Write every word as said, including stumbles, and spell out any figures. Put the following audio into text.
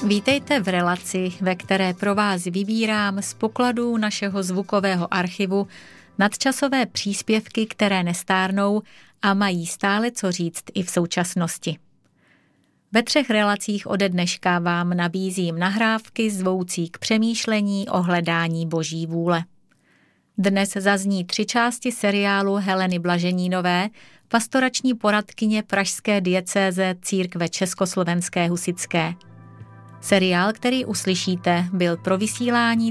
Vítejte v relaci, ve které pro vás vybírám z pokladů našeho zvukového archivu nadčasové příspěvky, které nestárnou a mají stále co říct i v současnosti. Ve třech relacích ode dneška vám nabízím nahrávky zvoucí k přemýšlení o hledání boží vůle. Dnes zazní tři části seriálu Heleny Blaženínové, pastorační poradkyně pražské diecéze Církve československé husitské. Seriál, který uslyšíte, byl pro vysílání